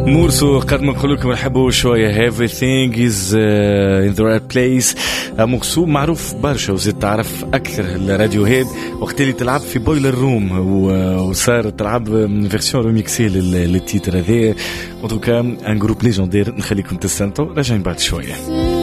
مورسو قد ما نقول لكم نحبوا شويه everything is in the right place. مورسو معروف برشا وزيد تعرف اكثر الراديو هيد وقت اللي تلعب في بويلر روم وصار تلعب فيرسيون ريميكسي للتيتر هذا. ان توكا ان جروب ليجندير نخليكم تستمتعوا. راجعين بعد شويه.